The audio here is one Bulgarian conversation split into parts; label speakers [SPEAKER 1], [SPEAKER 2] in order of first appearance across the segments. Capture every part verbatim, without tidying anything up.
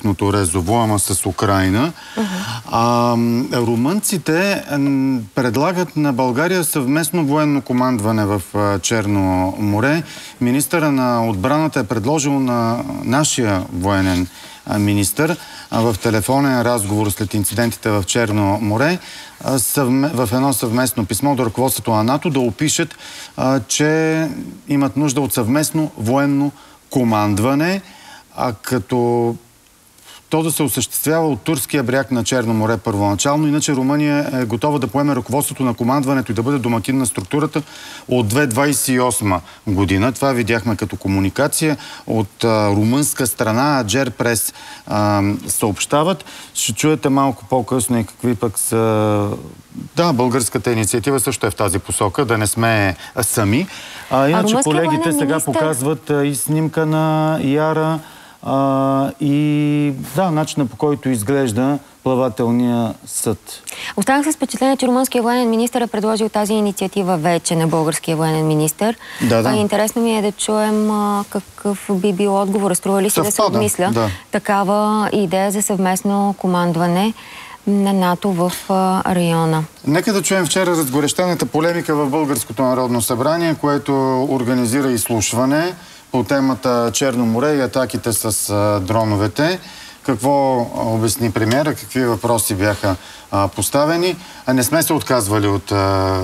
[SPEAKER 1] тяхното резово, ама с Украйна. Uh-huh. а, румънците предлагат на България съвместно военно командване в Черно море. Министъра на отбраната е предложил на нашия военен министър в телефонен разговор след инцидентите в Черно море в едно съвместно писмо до ръководството на НАТО да опишат, че имат нужда от съвместно военно командване, а като то да се осъществява от турския бряг на Черно море първоначално. Иначе Румъния е готова да поеме ръководството на командването и да бъде домакин на структурата от две хиляди двадесет и осма година. Това видяхме като комуникация от а, румънска страна. Аджер Прес а, съобщават. Ще чуете малко по-късно и какви пък са... Да, българската инициатива също е в тази посока, да не сме сами. А, иначе а колегите сега министър... показват а, и снимка на Яра, А, и да, начина по който изглежда плавателния съд.
[SPEAKER 2] Останах с впечатление, че румънския военен министър е предложил тази инициатива вече на българския военен министър. Да, да. А, интересно ми е да чуем а, какъв би бил отговор. Струва ли се да се обмисля да. такава идея за съвместно командване на НАТО в а, района?
[SPEAKER 1] Нека да чуем вчера разгорещената полемика в Българското народно събрание, което организира изслушване по темата Черно море и атаките с а, дроновете. Какво обясни премиера, какви въпроси бяха а, поставени. А не сме се отказвали от а,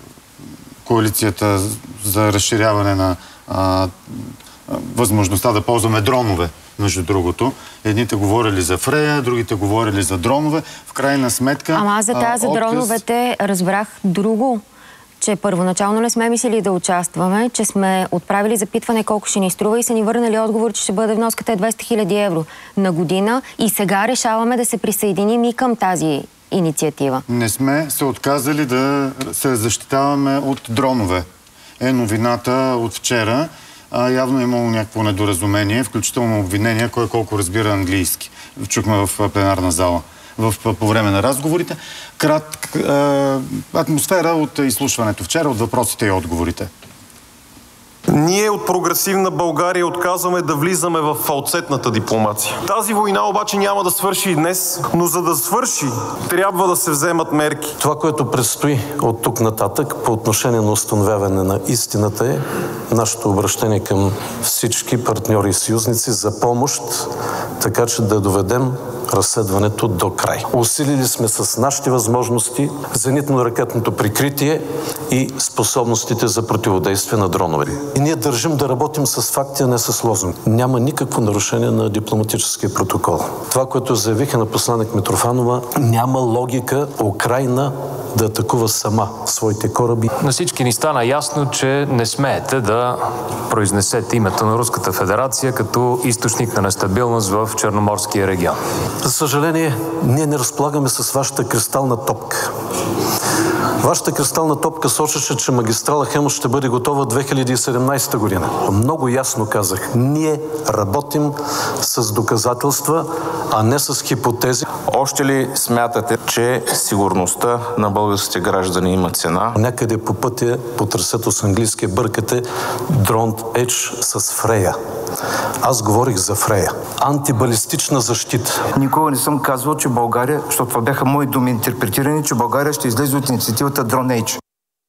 [SPEAKER 1] коалицията за разширяване на а, възможността да ползваме дронове, между другото. Едните говорили за Фрея, другите говорили за дронове. В крайна сметка...
[SPEAKER 2] Ама аз за тази за дроновете разбрах друго. Че първоначално не сме мислили да участваме, че сме отправили запитване колко ще ни струва и са ни върнали отговор, че ще бъде вноската е двеста хиляди евро на година и сега решаваме да се присъединим и към тази инициатива. Не сме се отказали да се защитаваме от дронове. Е новината от вчера. А, явно е имало някакво недоразумение, включително обвинения, кой колко разбира английски. Чухме в пленарна зала. В, по време на разговорите. Кратка е, атмосфера от изслушването вчера, от въпросите и отговорите.
[SPEAKER 3] Ние от Прогресивна България отказваме да влизаме в фалцетната дипломация. Тази война обаче няма да свърши и днес, но за да свърши, трябва да се вземат мерки.
[SPEAKER 4] Това, което предстои от тук нататък по отношение на установяване на истината е нашето обращение към всички партньори и съюзници за помощ, така че да доведем разследването до край. Усилили сме с нашите възможности зенитно-ракетното прикритие и способностите за противодействие на дронове. И ние държим да работим с факти, а не с лозунг. Няма никакво нарушение на дипломатическия протокол. Това, което заявиха на посланик Митрофанова, няма логика Украйна да атакува сама своите кораби.
[SPEAKER 5] На всички ни стана ясно, че не смеете да произнесете името на Руската федерация като източник на нестабилност в Черноморския регион.
[SPEAKER 4] За съжаление, ние не разполагаме с вашата кристална топка. Вашата кристална топка сочеше, че магистрала Хемус ще бъде готова две хиляди и седемнадесета година. Много ясно казах, ние работим с доказателства, а не с хипотези.
[SPEAKER 6] Още ли смятате, че сигурността на българските граждани има цена?
[SPEAKER 4] Някъде по пътя, по трасето с английския бъркате Drone Edge с Фрея. Аз говорих за Фрея. Антибалистична защита.
[SPEAKER 7] Никога не съм казвал, че България, защото това бяха мои думи интерпретирани, че България ще излезе от инициативата Drone Edge.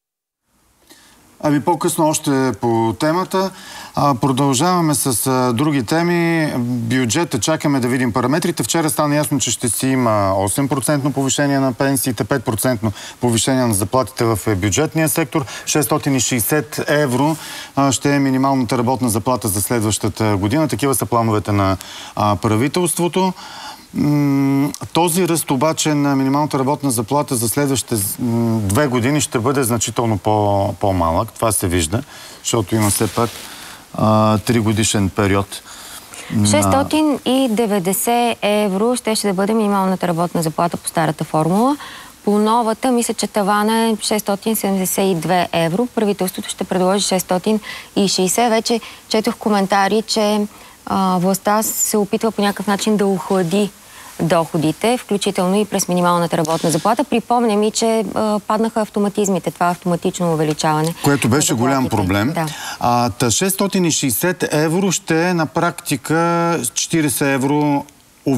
[SPEAKER 1] Ами по-късно още по темата. А, продължаваме с а, други теми. Бюджета, чакаме да видим параметрите. Вчера стана ясно, че ще си има осем процента повишение на пенсиите, пет процента повишение на заплатите в бюджетния сектор. шестстотин и шейсет евро а, ще е минималната работна заплата за следващата година. Такива са плановете на а, правителството. Този ръст обаче на минималната работна заплата за следващите две години ще бъде значително по, по-малък. Това се вижда, защото има все пак тригодишен период.
[SPEAKER 2] шестстотин и деветдесет евро ще, ще да бъде минималната работна заплата по старата формула. По новата, мисля, че тавана е шестстотин седемдесет и две евро. Правителството ще предложи шестстотин и шейсет. Вече четох коментари, че а, властта се опитва по някакъв начин да охлади доходите, включително и през минималната работна заплата. Припомня ми, че а, паднаха автоматизмите, това автоматично увеличаване.
[SPEAKER 1] Което беше голям проблем.
[SPEAKER 2] Да.
[SPEAKER 1] А, та шестстотин и шейсет евро ще е на практика четиридесет евро